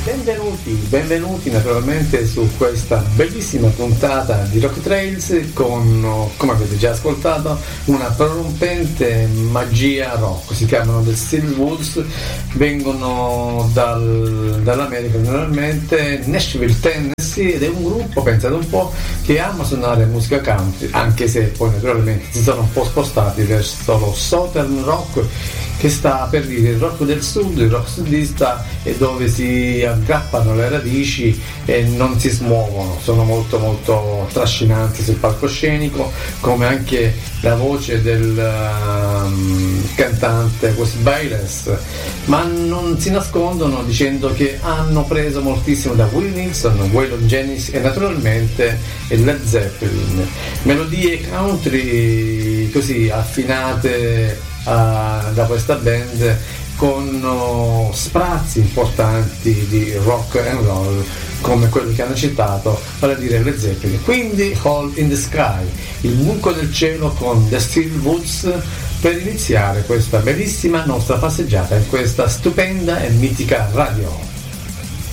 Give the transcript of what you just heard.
benvenuti naturalmente su questa bellissima puntata di Rock Trails con, come avete già ascoltato, una prorompente magia rock. Si chiamano The Steel Woods, vengono dall'America, naturalmente Nashville, Tennessee, ed è un gruppo, pensate un po', che ama suonare musica country, anche se poi naturalmente si sono un po' spostati verso lo Southern Rock, che sta per dire il rock del sud, il rock sudista, e dove si aggrappano le radici e non si smuovono, sono molto molto trascinanti sul palcoscenico, come anche la voce del cantante Wes Bayless, ma non si nascondono dicendo che hanno preso moltissimo da Willie Nelson, Waylon Jennings e naturalmente Led Zeppelin, melodie country così affinate da questa band, con sprazzi importanti di rock and roll come quelli che hanno citato, vale a dire Led Zeppelin. Quindi Hole in the Sky, il buco del cielo, con The Steel Woods, per iniziare questa bellissima nostra passeggiata in questa stupenda e mitica radio.